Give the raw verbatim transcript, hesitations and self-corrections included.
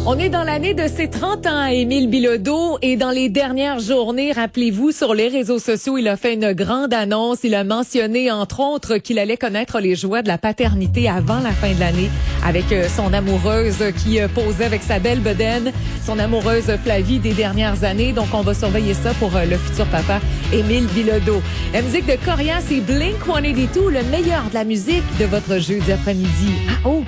On est dans l'année de ses trente ans, Émile Bilodeau, et dans les dernières journées, rappelez-vous, sur les réseaux sociaux, il a fait une grande annonce. Il a mentionné, entre autres, qu'il allait connaître les joies de la paternité avant la fin de l'année avec son amoureuse qui posait avec sa belle bedaine, son amoureuse Flavie des dernières années. Donc, on va surveiller ça pour le futur papa, Émile Bilodeau. La musique de Corias et Blink cent quatre-vingt-douze, le meilleur de la musique de votre jeudi après-midi. Ah, oh!